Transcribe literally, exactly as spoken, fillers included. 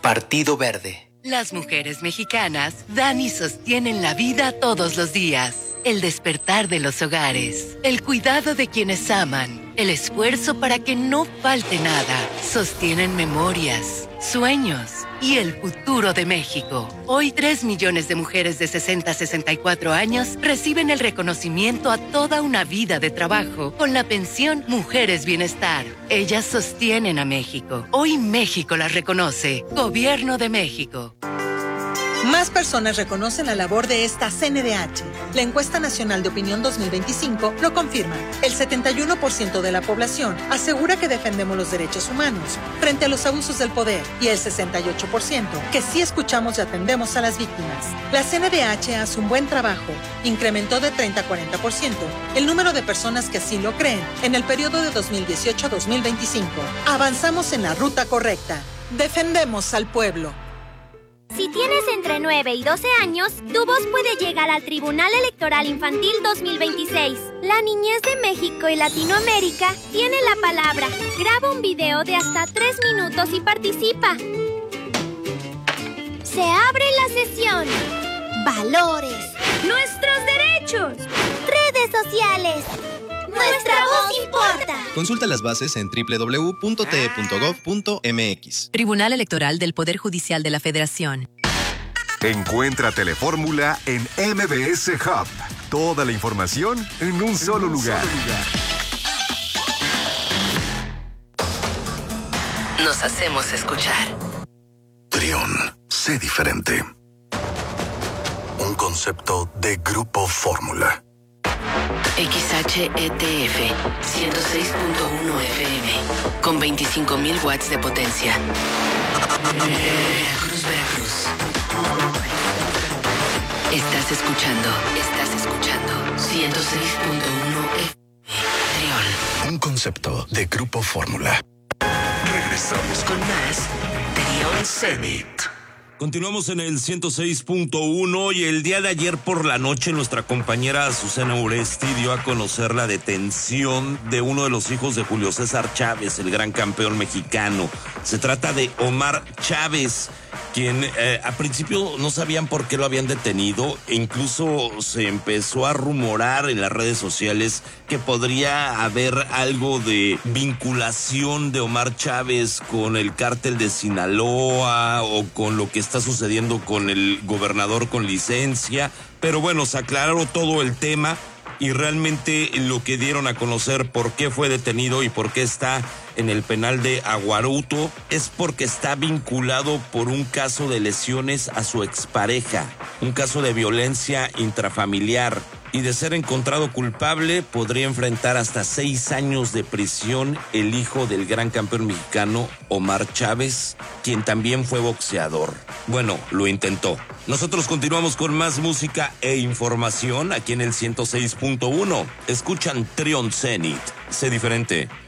Partido Verde. Las mujeres mexicanas dan y sostienen la vida todos los días. El despertar de los hogares, el cuidado de quienes aman, el esfuerzo para que no falte nada. Sostienen memorias, sueños y el futuro de México. Hoy tres millones de mujeres de sesenta a sesenta y cuatro años reciben el reconocimiento a toda una vida de trabajo con la pensión Mujeres Bienestar. Ellas sostienen a México. Hoy México las reconoce. Gobierno de México. Más personas reconocen la labor de esta C N D H. La encuesta nacional de opinión dos mil veinticinco lo confirma. El setenta y uno por ciento de la población asegura que defendemos los derechos humanos frente a los abusos del poder y el sesenta y ocho por ciento que sí escuchamos y atendemos a las víctimas. La C N D H hace un buen trabajo. Incrementó de treinta a cuarenta por ciento el número de personas que así lo creen en el periodo de dos mil dieciocho a dos mil veinticinco. Avanzamos en la ruta correcta. Defendemos al pueblo. Si tienes entre nueve y doce años, tu voz puede llegar al Tribunal Electoral Infantil dos mil veintiséis. La niñez de México y Latinoamérica tiene la palabra. Graba un video de hasta tres minutos y participa. Se abre la sesión. Valores. Nuestros derechos. Redes sociales. Nuestra voz importa. Consulta las bases en doble u doble u doble u punto t e punto gov punto m x. Tribunal Electoral del Poder Judicial de la Federación. Encuentra Telefórmula en M B S Hub. Toda la información en un solo lugar. Nos hacemos escuchar. Trión, sé diferente. Un concepto de Grupo Fórmula. X H E T F ciento seis punto uno F M con veinticinco mil watts de potencia. Veracruz, Veracruz. Estás escuchando, estás escuchando ciento seis punto uno F M. Trión. Un concepto de Grupo Fórmula. Regresamos con más Trión Zenit. Continuamos en el ciento seis punto uno y el día de ayer por la noche nuestra compañera Azucena Uresti dio a conocer la detención de uno de los hijos de Julio César Chávez, el gran campeón mexicano. Se trata de Omar Chávez, quien eh, a principio no sabían por qué lo habían detenido e incluso se empezó a rumorar en las redes sociales que podría haber algo de vinculación de Omar Chávez con el cártel de Sinaloa o con lo que está sucediendo con el gobernador con licencia, pero bueno, se aclaró todo el tema y realmente lo que dieron a conocer por qué fue detenido y por qué está en el penal de Aguaruto es porque está vinculado por un caso de lesiones a su expareja, un caso de violencia intrafamiliar. Y de ser encontrado culpable, podría enfrentar hasta seis años de prisión el hijo del gran campeón mexicano, Omar Chávez, quien también fue boxeador. Bueno, lo intentó. Nosotros continuamos con más música e información aquí en el ciento seis punto uno. Escuchan Trión Zenit. Sé diferente.